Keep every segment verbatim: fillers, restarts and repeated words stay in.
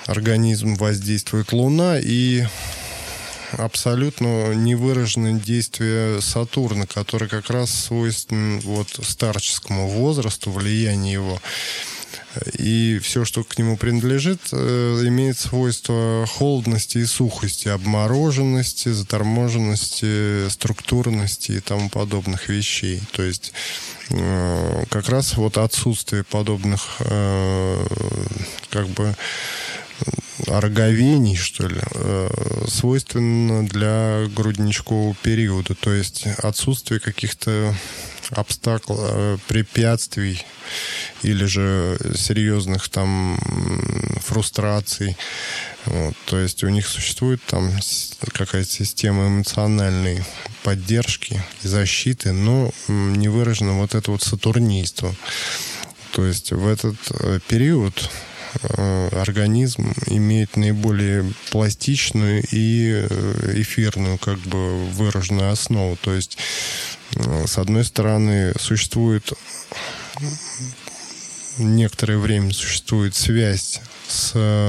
организм воздействует Луна, и абсолютно невыраженное действие Сатурна, который как раз свойствен вот старческому возрасту, влияние его. И все, что к нему принадлежит, имеет свойство холодности и сухости, обмороженности, заторможенности, структурности и тому подобных вещей. То есть как раз вот отсутствие подобных как бы ороговений, что ли, свойственно для грудничкового периода. То есть отсутствие каких-то обстаклов, препятствий или же серьезных там фрустраций. Вот. То есть у них существует там какая-то система эмоциональной поддержки и защиты, но не выражено вот это вот сатурнийство. То есть в этот период организм имеет наиболее пластичную и эфирную как бы выраженную основу. То есть с одной стороны существует некоторое время существует связь с,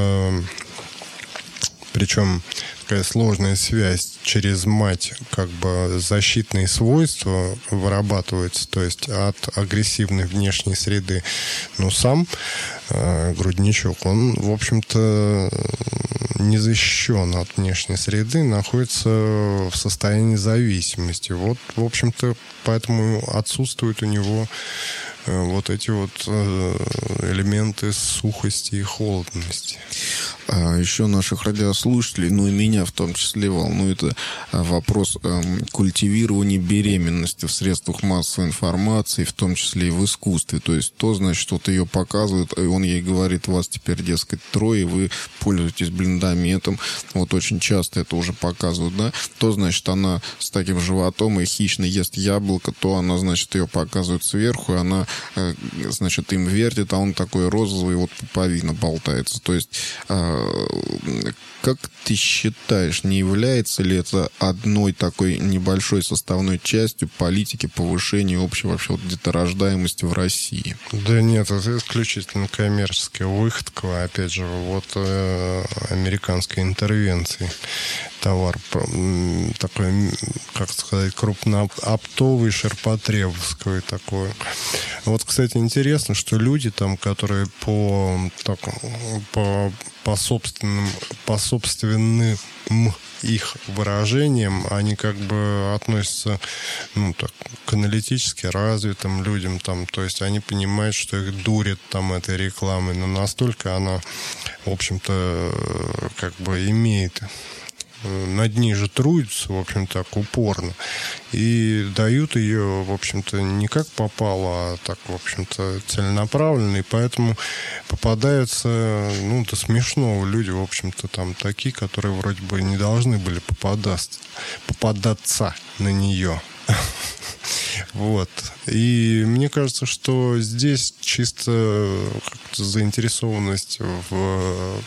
причем такая сложная связь через мать, как бы защитные свойства вырабатываются, то есть от агрессивной внешней среды. Но сам э, грудничок, он, в общем-то, не защищен от внешней среды, находится в состоянии зависимости. Вот, в общем-то, поэтому отсутствуют у него э, вот эти вот э, элементы сухости и холодности. А еще наших радиослушателей, ну и меня в том числе, волнует вопрос культивирования беременности в средствах массовой информации, в том числе и в искусстве. То есть то, значит, вот ее показывают, и он ей говорит: вас теперь, дескать, трое, вы пользуетесь блиндометом. Вот очень часто это уже показывают, да. То, значит, она с таким животом и хищно ест яблоко, то она, значит, ее показывают сверху, и она, значит, им вертит, а он такой розовый, вот пуповина болтается. То есть как ты считаешь, не является ли это одной такой небольшой составной частью политики повышения общей вообще вот деторождаемости в России? Да нет, это исключительно коммерческая выходка, опять же, вот э, американской интервенции. Товар такой, как сказать, крупнооптовый, ширпотребовский такой. Вот, кстати, интересно, что люди там, которые по, так, по, по собственным, по собственным их выражениям, они как бы относятся, ну, так, к аналитически развитым людям, там, то есть они понимают, что их дурят там этой рекламой, но настолько она, в общем-то, как бы имеет... над ней же трудятся, в общем, так упорно. И дают ее, в общем-то, не как попало, а так, в общем-то, целенаправленно. И поэтому попадаются, ну, до смешного люди, в общем-то, там такие, которые вроде бы не должны были попадаться, попадаться на нее. Вот. И мне кажется, что здесь чисто заинтересованность в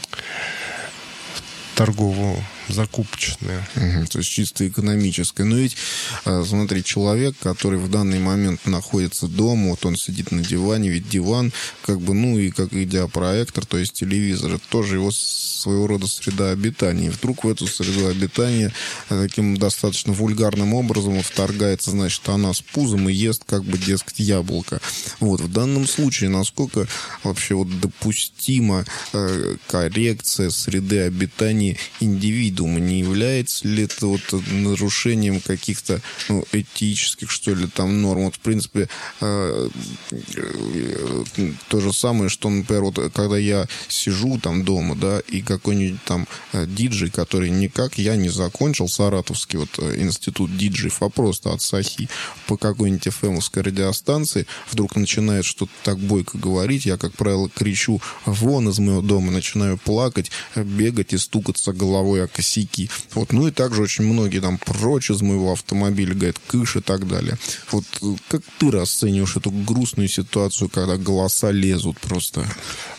торговую закупочная. Угу, то есть чисто экономическая. Но ведь, смотри, человек, который в данный момент находится дома, вот он сидит на диване, ведь диван, как бы, ну, и как видеопроектор, то есть телевизор, это тоже его своего рода среда обитания. И вдруг в эту среду обитания таким достаточно вульгарным образом вторгается, значит, она с пузом и ест, как бы, дескать, яблоко. Вот. В данном случае, насколько вообще вот допустима э, коррекция среды обитания индивида? Не является ли это вот нарушением каких-то, ну, этических, что ли, там норм? Вот, в принципе, э, э, то же самое, что, например, вот когда я сижу там дома, да, и какой-нибудь там диджей, который никак я не закончил саратовский вот институт диджеев, а просто от САХИ по какой-нибудь эф эмовской радиостанции, вдруг начинает что-то так бойко говорить, я, как правило, кричу вон из моего дома, начинаю плакать, бегать и стукаться головой о косяки. Вот. Ну и также очень многие там прочь из моего автомобиля, говорят, кыш и так далее. Вот как ты расцениваешь эту грустную ситуацию, когда голоса лезут просто?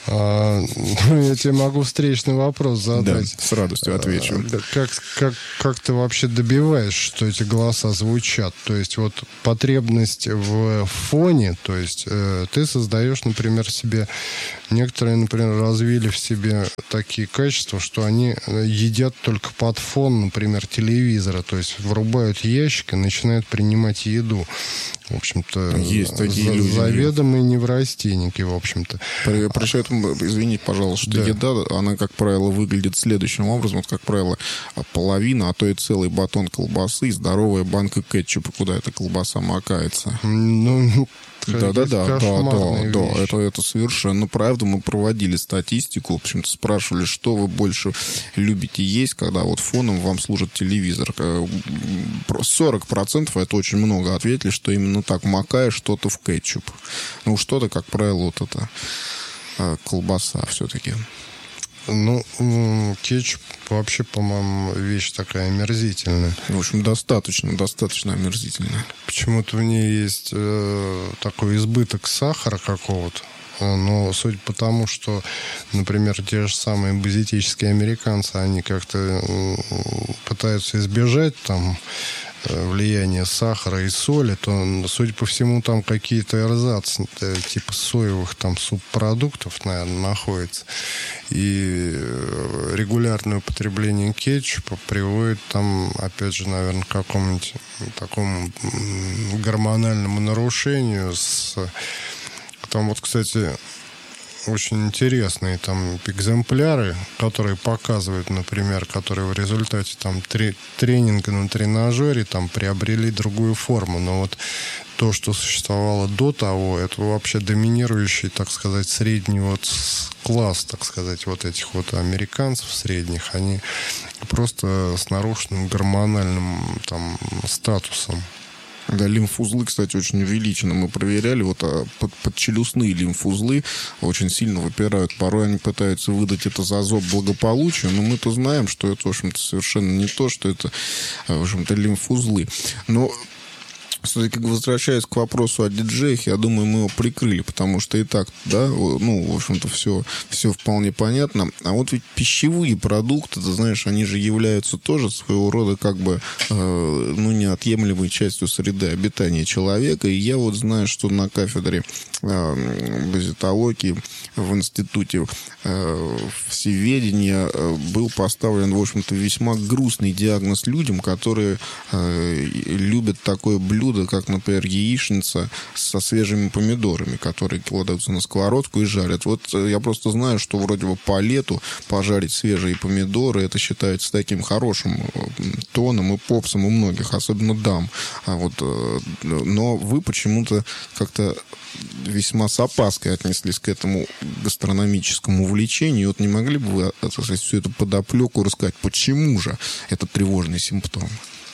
А, ну, я тебе могу встречный вопрос задать. Да, с радостью отвечу. А, как, как, как ты вообще добиваешься, что эти голоса звучат? То есть вот потребность в фоне, то есть э, ты создаешь, например, себе... Некоторые, например, развили в себе такие качества, что они едят только под фон, например, телевизора. То есть врубают ящик и начинают принимать еду. В общем-то, есть такие люди. Заведомые неврастенники, в общем-то. При, при этом, извините, пожалуйста, что да. еда, она, как правило, выглядит следующим образом. Вот, как правило, половина, а то и целый батон колбасы и здоровая банка кетчупа, куда эта колбаса макается. Ну... Да, да, да, да, да, да, это, это совершенно правда. Мы проводили статистику, в общем-то, спрашивали, что вы больше любите есть, когда вот фоном вам служит телевизор. сорок процентов, это очень много, ответили, что именно так, макая что-то в кетчуп. Ну, что-то, как правило, вот это колбаса все-таки. Ну, кетчуп вообще, по-моему, вещь такая омерзительная. В общем, достаточно, достаточно омерзительная. Почему-то в ней есть э, такой избыток сахара какого-то. Но суть по тому, что, например, те же самые базитические американцы, они как-то пытаются избежать там влияния сахара и соли, то, судя по всему, там какие-то эрзац, типа соевых там субпродуктов, наверное, находятся. И регулярное употребление кетчупа приводит там, опять же, наверное, к какому-нибудь такому гормональному нарушению с... Там вот, кстати, очень интересные там экземпляры, которые показывают, например, которые в результате там тре- тренинга на тренажере там приобрели другую форму. Но вот то, что существовало до того, это вообще доминирующий, так сказать, средний вот класс, так сказать, вот этих вот американцев средних, они просто с нарушенным гормональным там статусом. Да, лимфузлы, кстати, очень увеличены. Мы проверяли, вот а под, подчелюстные лимфузлы очень сильно выпирают. Порой они пытаются выдать это за зоб благополучия, но мы-то знаем, что это, в общем-то, совершенно не то, что это, в общем-то, лимфузлы. Но... Все-таки, возвращаясь к вопросу о диджеях, я думаю, мы его прикрыли, потому что и так, да, ну, в общем-то, все, все вполне понятно. А вот ведь пищевые продукты, ты знаешь, они же являются тоже своего рода как бы, э, ну, неотъемлемой частью среды обитания человека. И я вот знаю, что на кафедре э, базитологии в институте э, всеведения э, был поставлен, в общем-то, весьма грустный диагноз людям, которые э, любят такое блюдо, как, например, яичница со свежими помидорами, которые кладутся на сковородку и жарят. Вот я просто знаю, что вроде бы по лету пожарить свежие помидоры, это считается таким хорошим тоном и попсом у многих, особенно дам. А вот, но вы почему-то как-то весьма с опаской отнеслись к этому гастрономическому увлечению. Вот не могли бы вы, так сказать, всю эту подоплеку рассказать, почему же это тревожный симптом?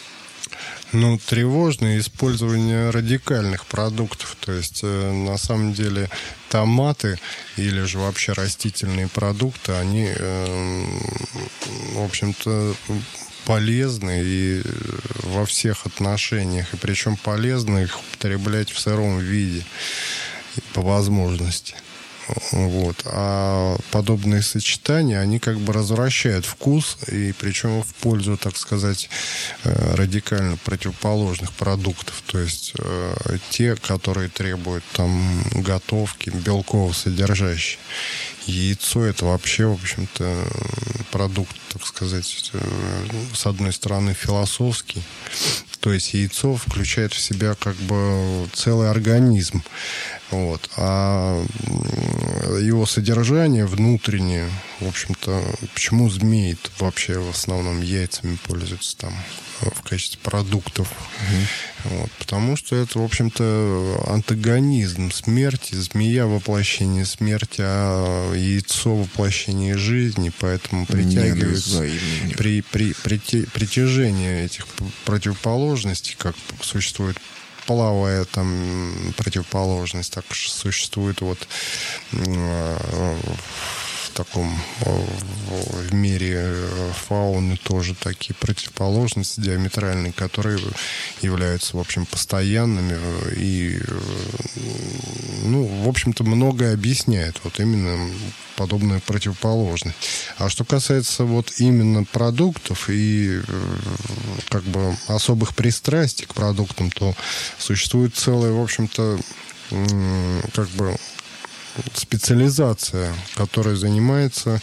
Ну, тревожное использование радикальных продуктов. То есть, э, на самом деле, томаты или же вообще растительные продукты, они, э, в общем-то, полезны и во всех отношениях. И причем полезно их употреблять в сыром виде по возможности. Вот. А подобные сочетания, они как бы развращают вкус, и причем в пользу, так сказать, радикально противоположных продуктов. То есть э, те, которые требуют там готовки, белково-содержащие. Яйцо — это вообще, в общем-то, продукт, так сказать, с одной стороны, философский. То есть яйцо включает в себя как бы целый организм. Вот. А его содержание внутреннее, в общем-то, почему змеи вообще в основном яйцами пользуются там в качестве продуктов? Угу. Вот. Потому что это, в общем-то, антагонизм смерти. Змея — воплощение смерти, а яйцо — воплощение жизни. Поэтому притягиваются при, при, при, притяжение этих противоположностей, как существует половая там противоположность, так существует вот таком в мире фауны тоже такие противоположности диаметральные, которые являются, в общем, постоянными и, ну, в общем-то, многое объясняет вот именно подобная противоположность. А что касается вот именно продуктов и как бы особых пристрастий к продуктам, то существует целая, в общем-то, как бы специализация, которая занимается,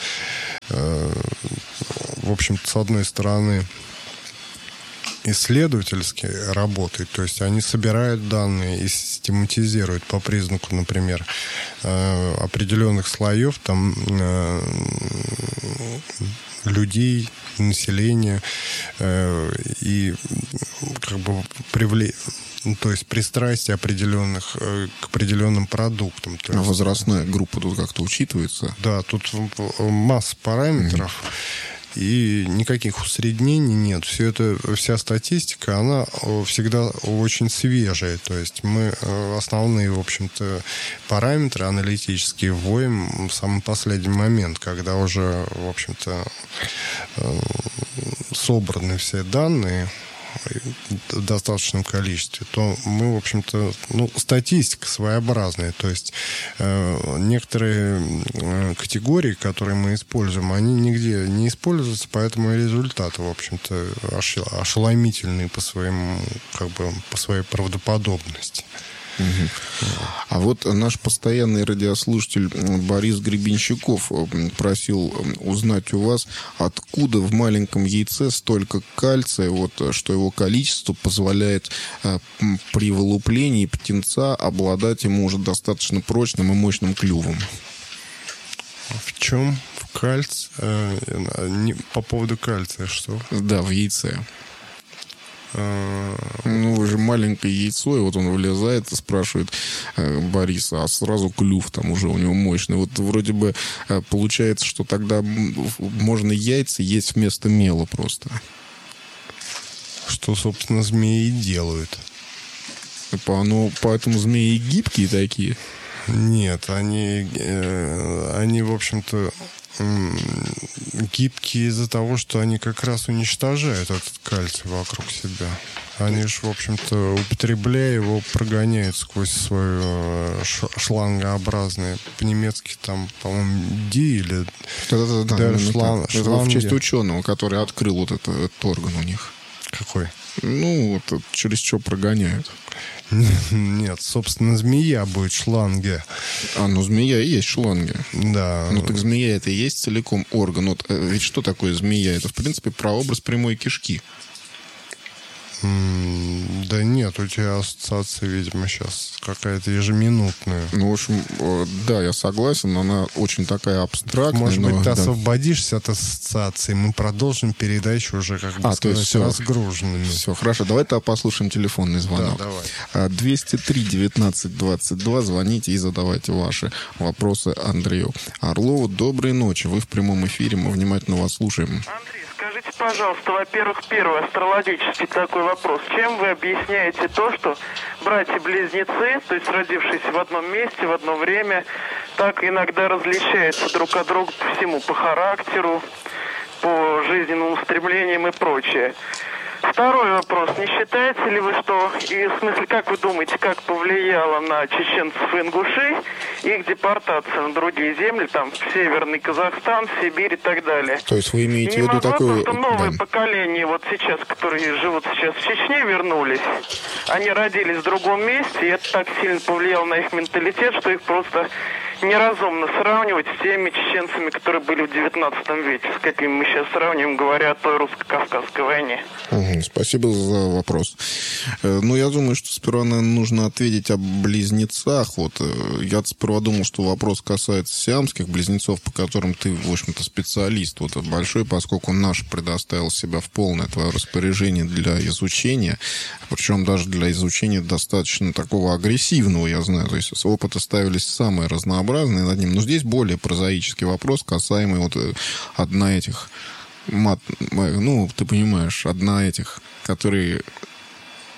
в общем-то, с одной стороны, исследовательской работой, то есть они собирают данные и систематизируют по признаку, например, определенных слоев, там, людей, населения, и как бы привлечь, то есть пристрастие определенных к определенным продуктам. То есть, возрастная группа тут как-то учитывается? Да, тут масса параметров. Mm-hmm. И никаких усреднений нет. Все это, вся статистика, она всегда очень свежая. То есть мы основные, в общем-то, параметры аналитические вводим в самый последний момент, когда уже, в общем-то, собраны все данные в достаточном количестве, то мы, в общем-то, ну, статистика своеобразная. То есть э, некоторые э, категории, которые мы используем, они нигде не используются, поэтому и результаты, в общем-то, ошеломительные по своему, как бы, по своей правдоподобности. Угу. А вот наш постоянный радиослушатель Борис Гребенщиков просил узнать у вас, откуда в маленьком яйце столько кальция, вот, что его количество позволяет при вылуплении птенца обладать ему уже достаточно прочным и мощным клювом. В чем кальций? По поводу кальция что? Да, в яйце. Ну, вы же маленькое яйцо, и вот он вылезает и спрашивает э, Бориса, а сразу клюв там уже у него мощный. Вот вроде бы э, получается, что тогда можно яйца есть вместо мела просто. Что, собственно, змеи и делают. Ну, поэтому змеи гибкие такие? Нет, они, э, они, в общем-то, гибкие из-за того, что они как раз уничтожают этот кальций вокруг себя. Они же, в общем-то, употребляя его, прогоняют сквозь свое шлангообразное, по-немецки там, по-моему, ди или Да-да-да, да, шланг, это в честь ученого, который открыл вот этот, этот орган у них. Какой? Ну, вот через что прогоняют. Нет, собственно, змея будет шланге. А, ну змея и есть шланге. Да. Ну так змея это и есть целиком орган. Вот, ведь что такое змея? Это, в принципе, прообраз прямой кишки. Да нет, у тебя ассоциация, видимо, сейчас какая-то ежеминутная. Ну, в общем, да, я согласен, она очень такая абстрактная. Может но, быть, ты да. освободишься от ассоциации, мы продолжим передачу уже, как бы а, сказать, то есть все, разгруженными. Все, хорошо, давай тогда послушаем телефонный звонок. Да, давай. двести три девятнадцать двадцать два, звоните и задавайте ваши вопросы Андрею Орлову. Доброй ночи, вы в прямом эфире, мы внимательно вас слушаем. Скажите, пожалуйста, во-первых, первый астрологический такой вопрос. Чем вы объясняете то, что братья-близнецы, то есть родившиеся в одном месте, в одно время, так иногда различаются друг от друга по всему, по характеру, по жизненным устремлениям и прочее? Второй вопрос. Не считаете ли вы, что, и в смысле, как вы думаете, как повлияло на чеченцев и ингушей их депортация на другие земли, там, в Северный Казахстан, в Сибирь и так далее? То есть вы имеете и в виду такое... что новое да. поколение, вот сейчас, которые живут сейчас в Чечне, вернулись, они родились в другом месте, и это так сильно повлияло на их менталитет, что их просто неразумно сравнивать с теми чеченцами, которые были в девятнадцатом веке, с какими мы сейчас сравниваем, говоря о той русско-кавказской войне. Угу, спасибо за вопрос. Ну, я думаю, что сперва, наверное, нужно ответить о близнецах. Вот я сперва думал, что вопрос касается сиамских близнецов, по которым ты, в общем-то, специалист вот большой, поскольку наш предоставил себя в полное твое распоряжение для изучения, причем даже для изучения достаточно такого агрессивного, я знаю, то есть опыты ставились самые разнообразные над ним. Но здесь более прозаический вопрос, касаемый вот одна этих мат, ну, ты понимаешь, одна этих, которые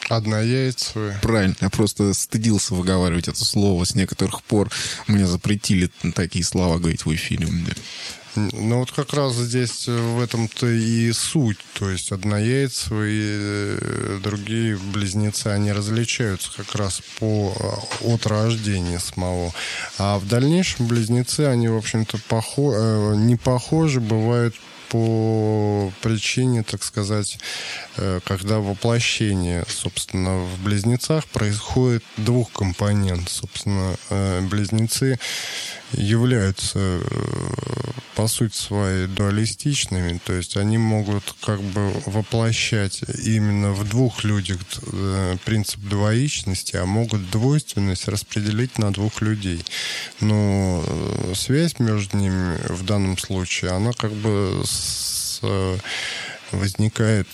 Однояйцевые. Правильно, я просто стыдился выговаривать это слово. С некоторых пор мне запретили такие слова говорить в эфире. Ну вот как раз здесь в этом-то и суть. То есть однояйцевые и другие близнецы, они различаются как раз по, от рождения самого. А в дальнейшем близнецы, они, в общем-то, похо, не похожи, бывают по причине, так сказать, когда воплощение, собственно, в близнецах происходит двух компонентов. Собственно, близнецы являются, по сути своей, дуалистичными, то есть они могут как бы воплощать именно в двух людях принцип двоичности, а могут двойственность распределить на двух людей. Но связь между ними в данном случае, она как бы с, возникает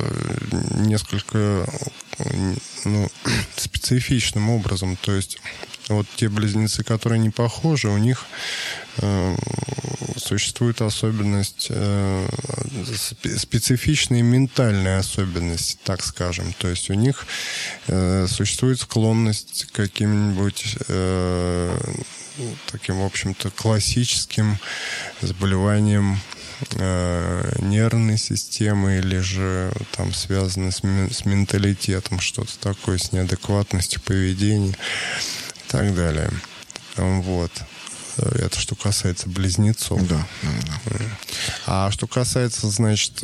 несколько, ну, специфичным образом, то есть вот те близнецы, которые не похожи, у них э, существует особенность, э, специфичная ментальная особенность, так скажем. То есть у них э, существует склонность к каким-нибудь э, таким, в общем-то, классическим заболеваниям э, нервной системы или же там связаны с, с менталитетом, что-то такое, с неадекватностью поведения. И так далее. Вот. Это что касается близнецов. Да, да, да. А что касается, значит,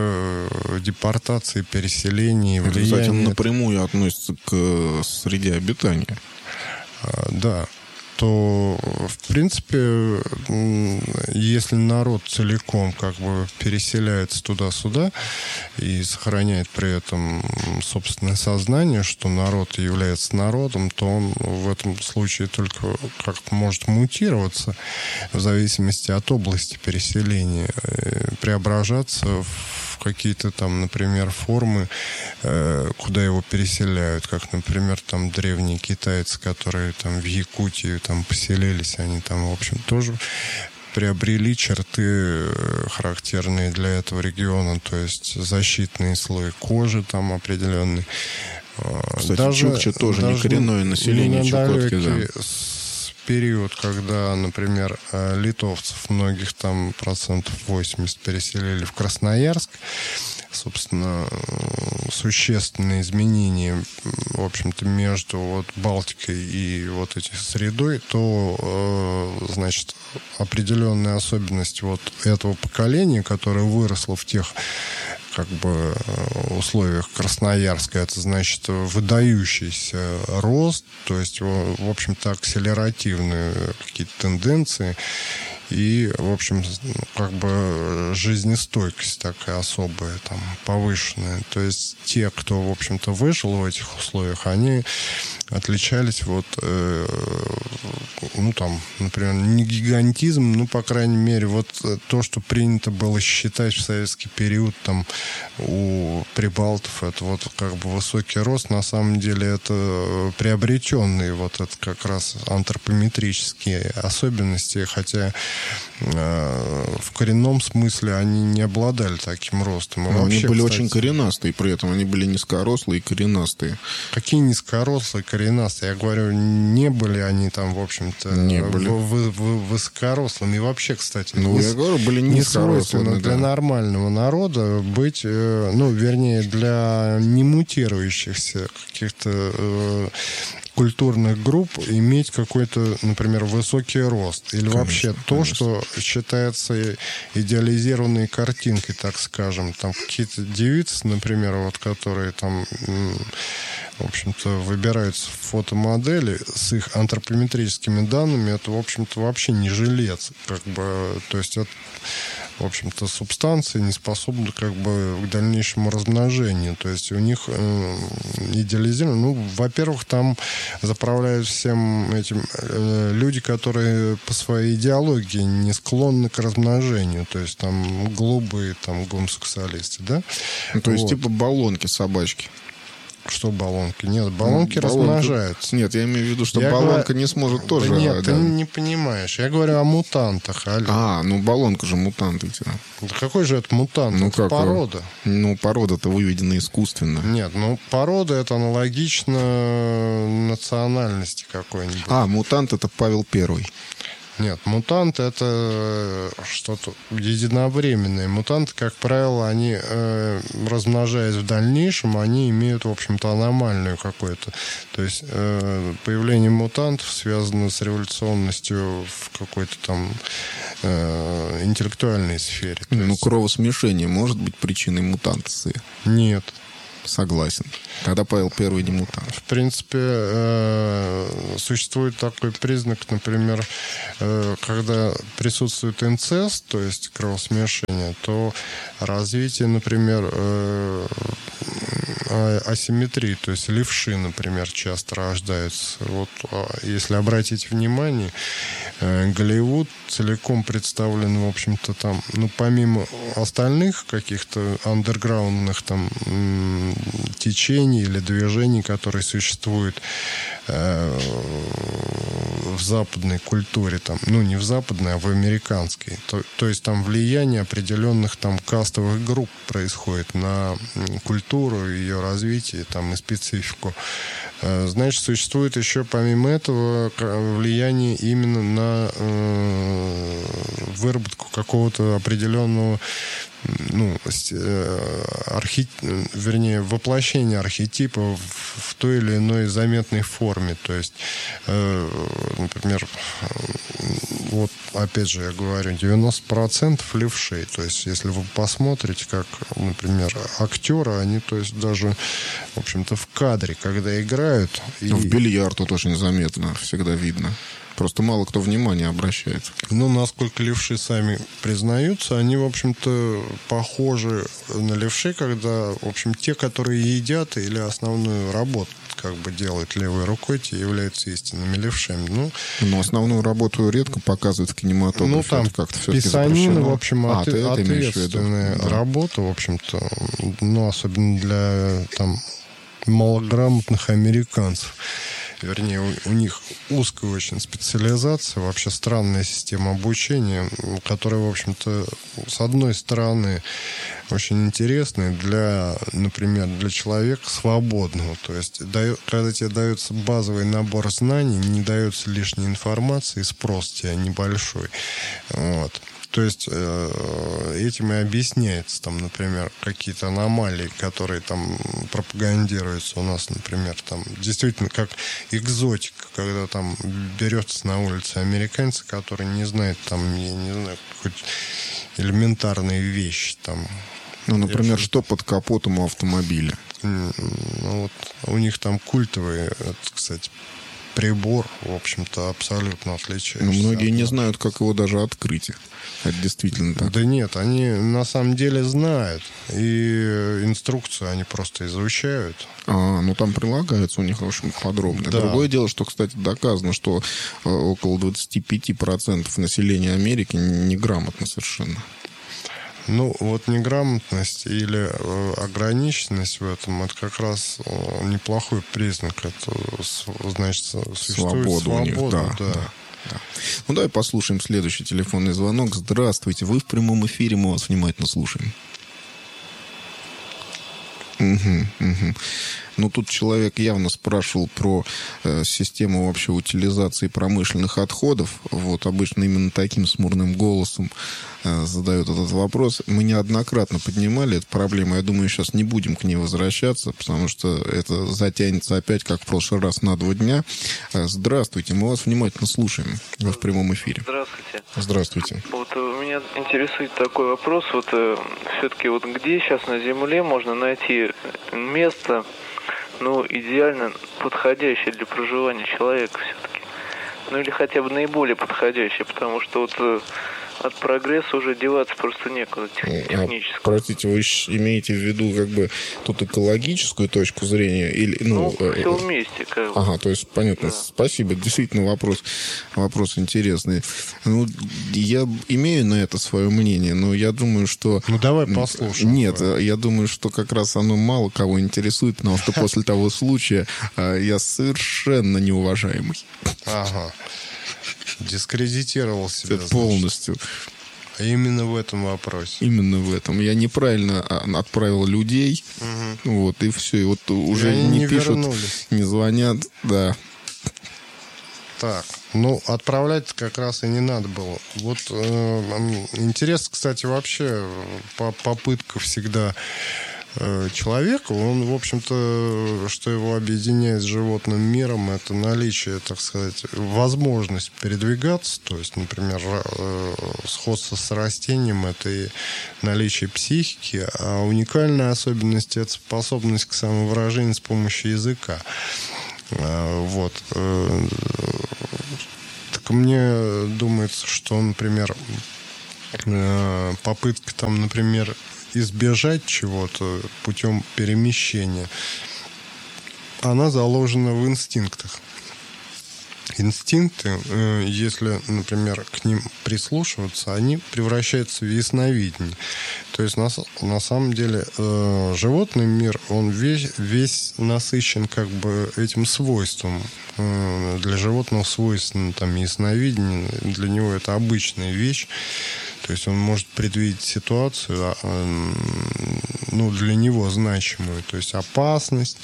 депортации, переселений, это, влияния... кстати, напрямую относится к среде обитания. Да. То, в принципе, если народ целиком как бы переселяется туда-сюда и сохраняет при этом собственное сознание, что народ является народом, то он в этом случае только как-то может мутироваться в зависимости от области переселения, преображаться в какие-то там, например, формы, куда его переселяют, как, например, там древние китайцы, которые там в Якутии там поселились, они там, в общем, тоже приобрели черты, характерные для этого региона, то есть защитный слой кожи там определенный. Кстати, даже, чукчи тоже даже не коренное население Чукотки, да. Период, когда, например, литовцев многих там процентов восемьдесят переселили в Красноярск, собственно, существенные изменения, в общем-то, между вот Балтикой и вот этой средой, то, значит, определенная особенность вот этого поколения, которое выросло в тех как бы условиях Красноярска, это значит выдающийся рост, то есть, в общем-то, акселеративные какие-то тенденции и, в общем, как бы жизнестойкость такая особая, там, повышенная. То есть те, кто, в общем-то, выжил в этих условиях, они отличались вот, э, ну, там, например, не гигантизм, ну, по крайней мере, вот то, что принято было считать в советский период, там, у прибалтов, это вот как бы высокий рост, на самом деле это приобретенные вот это как раз антропометрические особенности, хотя э, в коренном смысле они не обладали таким ростом. Но вообще, они были кстати, очень коренастые, при этом они были низкорослые и коренастые. Какие низкорослые, коренастые? Я говорю, не были они там, в общем-то, не были. В, в, в, высокорослыми. И вообще, кстати, ну, не, я говорю, были не свойственно для да. нормального народа быть, ну, вернее, для немутирующихся каких-то э, культурных групп иметь какой-то, например, высокий рост. Или конечно, вообще то, конечно. Что считается идеализированной картинкой, так скажем. Там какие-то девицы, например, вот, которые там, в общем-то, выбираются в фотомодели с их антропометрическими данными, это, в общем-то, вообще не жилец. Как бы, то есть это, в общем-то, субстанции не способны как бы к дальнейшему размножению. То есть у них э, идеализировано. Ну, во-первых, там заправляют всем этим э, люди, которые по своей идеологии не склонны к размножению. То есть там голубые там гомосексуалисты, да? Ну, то есть вот. типа баллонки собачки. Что баллонки? Нет, баллонки Баллонка- размножаются. Нет, я имею в виду, что Я баллонка говорю- не сможет Да тоже... нет, да. ты не понимаешь. Я говорю о мутантах. Алло. А, ну баллонка же мутант ведь. а. Да какой же это мутант? Ну Это как? порода. Ну, порода-то выведена искусственно. Нет, ну порода это аналогично национальности какой-нибудь. А, мутант — это Павел Первый. Нет, мутант это что-то единовременное. Мутанты, как правило, они, э, размножаясь в дальнейшем, они имеют, в общем-то, аномальную какую-то. То есть э, появление мутантов связано с революционностью в какой-то там э, интеллектуальной сфере. То Ну, есть- кровосмешение может быть причиной мутации. Нет. Согласен. Тогда Павел Первый не мутант. В принципе, э, существует такой признак, например, э, когда присутствует инцест, то есть кровосмешение, то развитие, например, э, а- асимметрии, то есть левши, например, часто рождаются. Вот, а, если обратить внимание, э, Голливуд целиком представлен, в общем-то, там, ну, помимо остальных каких-то андерграундных там м, течений или движений, которые существуют э, в западной культуре, там, ну, не в западной, а в американской. То, то есть там влияние определенных там кастовых групп происходит на м, культуру, ее развитие там, и специфику. Э, Значит, существует еще помимо этого к- влияние именно на э, выработку какого-то определенного, ну, с- э, архи... вернее, воплощение архетипа в, в той или иной заметной форме. То есть, э, например, э, вот опять же я говорю, девяносто процентов левшей. То есть, если вы посмотрите, как, например, актеры, они, то есть, даже, в общем-то, в кадре, когда играют... и- В бильярд тут очень заметно, всегда видно. Просто мало кто внимания обращает. Ну, насколько левши сами признаются, они, в общем-то, похожи на левшей, когда, в общем, те, которые едят или основную работу как бы делают левой рукой, те являются истинными левшами. Ну, Но основную работу редко показывают в кинематографе. ну там Это как-то все-таки писанина, запрещено. в общем, А, от- ты это имеешь в виду? ответственная Да. работа, в общем-то, ну, особенно для там малограмотных американцев. Вернее, у, у них узкая очень специализация, вообще странная система обучения, которая, в общем-то, с одной стороны, очень интересная для, например, для человека свободного. То есть, даю- когда тебе дается базовый набор знаний, не дается лишней информации, спрос у тебя небольшой. Вот. То есть э, этим и объясняется, там, например, какие-то аномалии, которые там пропагандируются у нас, например, там действительно как экзотика, когда там берется на улице американцы, которые не знают там, я не знаю, хоть элементарные вещи там. Ну, например, Я- что под капотом у автомобиля? М, Ну, вот у них там культовый, это, кстати, прибор, в общем-то, абсолютно отличается. Ну, многие от не нас. знают, как его даже открыть. Это действительно так. Да нет, они на самом деле знают. И инструкцию они просто изучают. А, ну там прилагается у них, в общем, подробно. Да. Другое дело, что, кстати, доказано, что э, около двадцать пять процентов населения Америки неграмотно совершенно. Ну, вот неграмотность или э, ограниченность в этом, это как раз э, неплохой признак. Это, с- значит, существует Свобода у них, свобода, да, да. да. Да. Ну, давай послушаем следующий телефонный звонок. Здравствуйте, вы в прямом эфире, мы вас внимательно слушаем. Угу, угу. Ну, тут человек явно спрашивал про э, систему вообще утилизации промышленных отходов. Вот обычно именно таким смурным голосом э, задают этот вопрос. Мы неоднократно поднимали эту проблему. Я думаю, сейчас не будем к ней возвращаться, потому что это затянется опять, как в прошлый раз, на два дня. Э, здравствуйте, мы вас внимательно слушаем. Вы в прямом эфире. Здравствуйте. Здравствуйте. Вот э, меня интересует такой вопрос. Вот э, все-таки вот где сейчас на Земле можно найти место, ну, идеально подходящее для проживания человека все-таки? Ну, или хотя бы наиболее подходящее, потому что вот э, от прогресса уже деваться просто некуда технически. А, простите, вы имеете в виду как бы тут экологическую точку зрения? Или, ну, ну э, все вместе. Как бы. Ага, то есть, понятно. Да. Спасибо. Действительно, вопрос, вопрос интересный. Ну, я имею на это свое мнение, но я думаю, что... Ну, давай послушаем. Нет, я думаю, что как раз оно мало кого интересует, потому что после того случая я совершенно неуважаемый. Ага. Дискредитировал себя. Полностью. А именно в этом вопросе. Именно в этом. Я неправильно отправил людей. Угу. Вот, и все. И вот уже и не, не пишут, вернулись. Не звонят. Да. Так, ну, отправлять как раз и не надо было. Вот э, интересно, кстати, вообще по попытка всегда э, человека, он, в общем-то, что его объединяет с животным миром, это наличие, так сказать, возможность передвигаться, то есть, например, э, сходство с растением, это и наличие психики, а уникальная особенность — это способность к самовыражению с помощью языка. Вот. Так мне думается, что, например, попытка там, например, избежать чего-то путем перемещения, она заложена в инстинктах. Инстинкты, если, например, к ним прислушиваться, они превращаются в ясновидение. То есть, на, на самом деле, э, животный мир, он весь, весь насыщен как бы этим свойством. Э, для животного свойственно там ясновидение, для него это обычная вещь. То есть он может предвидеть ситуацию, э, ну, для него значимую, то есть опасность.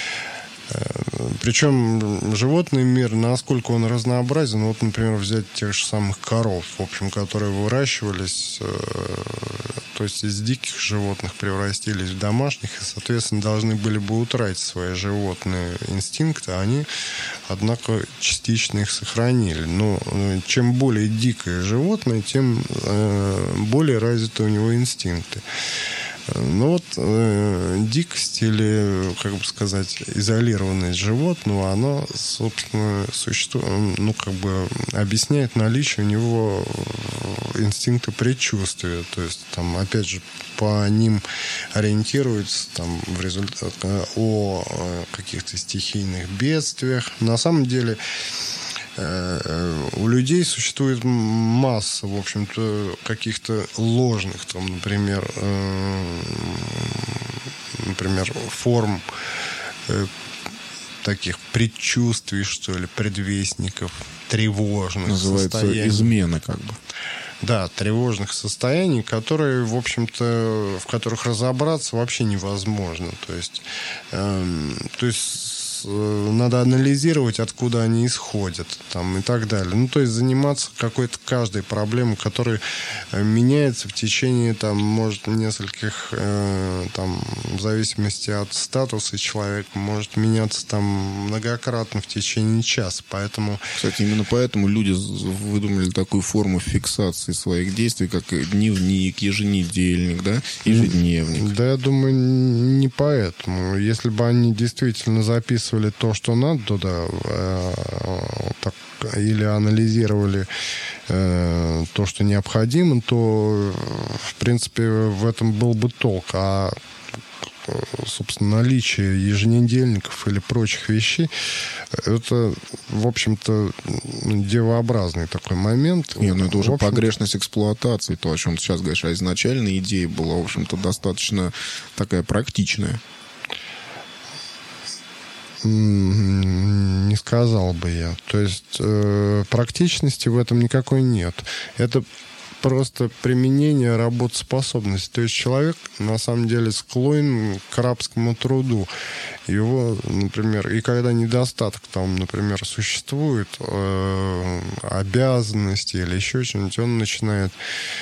Причем животный мир, насколько он разнообразен, вот, например, взять тех же самых коров, в общем, которые выращивались, то есть из диких животных превратились в домашних, и, соответственно, должны были бы утратить свои животные инстинкты, они, однако, частично их сохранили. Но чем более дикое животное, тем более развиты у него инстинкты. Ну вот э, дикость или, как бы сказать, изолированность животного, она, собственно, существует, ну, как бы объясняет наличие у него инстинкта предчувствия. То есть, там, опять же, по ним ориентируется там, в результате о каких-то стихийных бедствиях. На самом деле, у людей существует масса, в общем-то, каких-то ложных, там, например, э, например, форм э, таких предчувствий, что ли, предвестников, тревожных называется состояний. Измена, как бы. Да, тревожных состояний, которые, в общем-то, в которых разобраться вообще невозможно. То есть, э, то есть надо анализировать, откуда они исходят, там, и так далее. Ну, то есть заниматься какой-то каждой проблемой, которая меняется в течение, там, может, нескольких, э, там, в зависимости от статуса человека, может меняться там многократно в течение часа. Поэтому... Кстати, именно поэтому люди выдумали такую форму фиксации своих действий, как дневник, еженедельник, да, ежедневник. Да, я думаю, не поэтому. Если бы они действительно записывали то, что надо туда, э, так, или анализировали э, то, что необходимо, то, в принципе, в этом был бы толк. А, собственно, наличие еженедельников или прочих вещей, это, в общем-то, девообразный такой момент. Нет, ну это уже погрешность эксплуатации, то, о чем ты сейчас говоришь. А изначально идея была, в общем-то, достаточно такая практичная. Не сказал бы я. То есть э, практичности в этом никакой нет. Это просто применение работоспособности. То есть человек на самом деле склонен к рабскому труду. Его, например, и когда недостаток там, например, существует, э, обязанности или еще что-нибудь, он начинает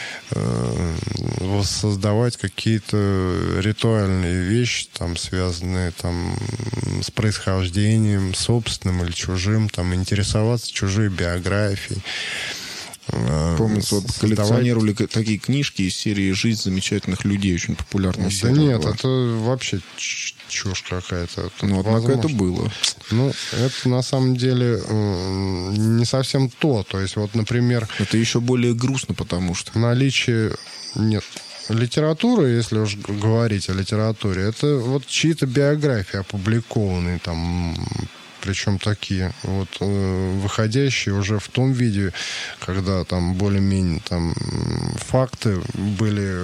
воссоздавать какие-то ритуальные вещи, там, связанные там, с происхождением собственным или чужим, там, интересоваться чужой биографией. Помнится, вот коллекционировали такие книжки из серии «Жизнь замечательных людей», очень популярная да серия. Да нет, была. Это вообще чушь какая-то. Тут ну, однако это было. Ну, это на самом деле не совсем то. То есть, вот, например... Это еще более грустно, потому что... Наличие... Нет... Литература, если уж говорить о литературе, это вот чьи-то биографии опубликованные там... Причем такие вот выходящие уже в том виде, когда там более-менее там факты были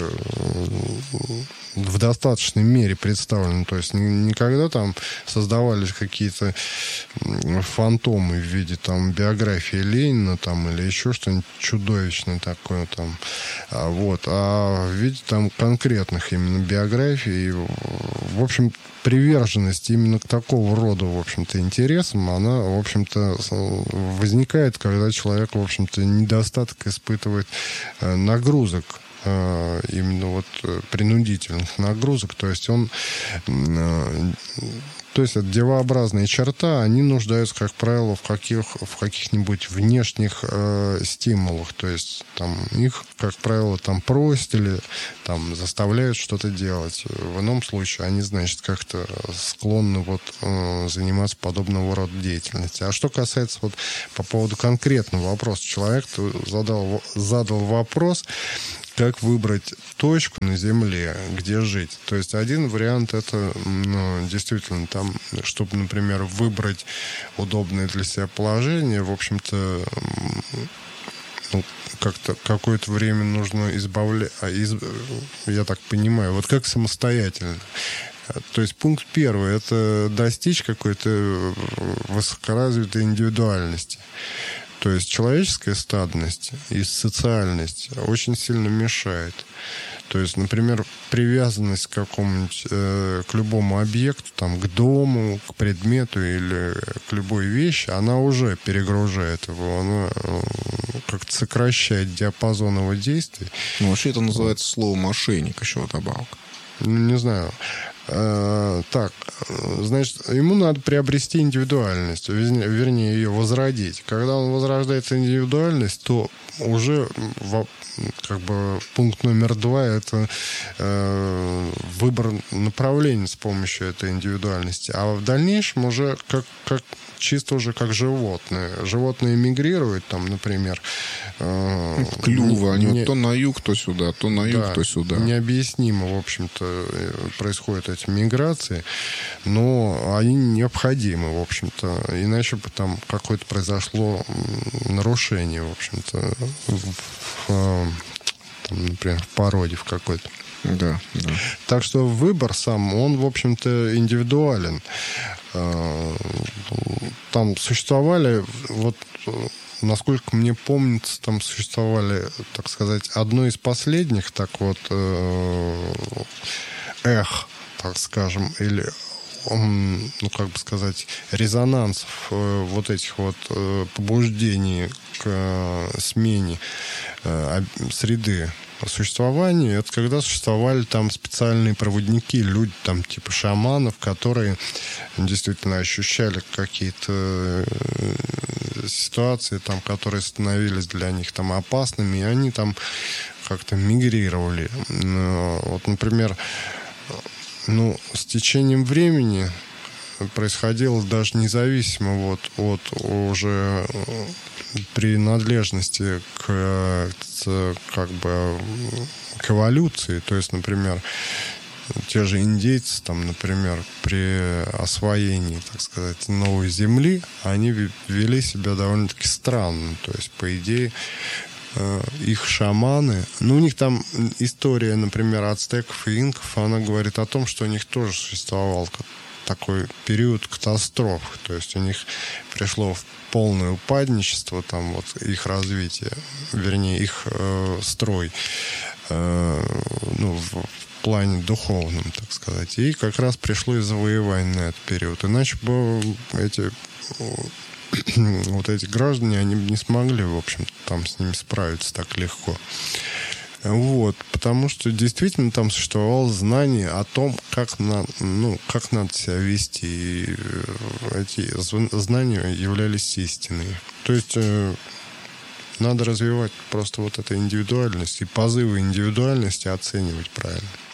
в достаточной мере представлены. То есть никогда там создавались какие-то фантомы в виде там биографии Ленина там или еще что-нибудь чудовищное такое там. Вот. А в виде там конкретных именно биографий. В общем, приверженность именно к такого рода, в общем-то, интересам, она, в общем-то, возникает, когда человек, в общем-то, недостаток испытывает нагрузок, именно вот принудительных нагрузок. То есть он... То есть это девообразные черта, они нуждаются, как правило, в, каких, в каких-нибудь внешних э, стимулах. То есть там их, как правило, там просят или там заставляют что-то делать. В ином случае они, значит, как-то склонны вот, э, заниматься подобного рода деятельностью. А что касается вот по поводу конкретного вопроса, человек задал, задал вопрос, как выбрать точку на Земле, где жить. То есть один вариант это ну, действительно там, чтобы, например, выбрать удобное для себя положение, в общем-то, ну, как-то какое-то время нужно избавлять, из... я так понимаю, вот как самостоятельно. То есть пункт первый – это достичь какой-то высокоразвитой индивидуальности. То есть человеческая стадность и социальность очень сильно мешает. То есть, например, привязанность к какому-нибудь, э, к любому объекту, там, к дому, к предмету или к любой вещи, она уже перегружает его, она э, как-то сокращает диапазон его действий. Ну, вообще это называется слово «мошенник» еще вдобавок. Ну, не знаю. А, так, значит, ему надо приобрести индивидуальность, вернее, ее возродить. Когда он возрождает индивидуальность, то уже как бы пункт номер два – это э, выбор направления с помощью этой индивидуальности. А в дальнейшем уже как, как чисто уже как животные. Животные мигрируют, там, например... Э, Клювы, они не, вот то на юг, то сюда, то на юг, да, то сюда. Необъяснимо, в общем-то, происходят эти миграции, но они необходимы, в общем-то. Иначе бы там какое-то произошло нарушение, в общем-то, в, в, там, например, в породе в какой-то. Да, да. Так что выбор сам, он, в общем-то, индивидуален. Там существовали, вот, насколько мне помнится, там существовали, так сказать, одно из последних, так вот, эх, так скажем, или, ну, как бы сказать, резонансов вот этих вот побуждений к смене среды существования, это когда существовали там специальные проводники, люди там типа шаманов, которые действительно ощущали какие-то ситуации, там, которые становились для них там опасными, и они там как-то мигрировали. Вот, например, ну, с течением времени происходило даже независимо вот от уже принадлежности к, как бы, к эволюции. То есть, например, те же индейцы, там, например, при освоении, так сказать, новой земли, они вели себя довольно-таки странно. То есть, по идее, их шаманы, ну, у них там история, например, ацтеков и инков, она говорит о том, что у них тоже существовал такой период катастроф. То есть у них пришло в полное упадничество, там вот их развитие, вернее, их э, строй, э, ну, в, в плане духовном, так сказать. И как раз пришло и завоевание на этот период. Иначе бы эти вот эти граждане, они бы не смогли, в общем, там с ними справиться так легко. Вот, потому что действительно там существовало знание о том, как, на, ну, как надо себя вести. И эти знания являлись истиной. То есть Надо развивать просто вот эту индивидуальность и позывы индивидуальности оценивать правильно.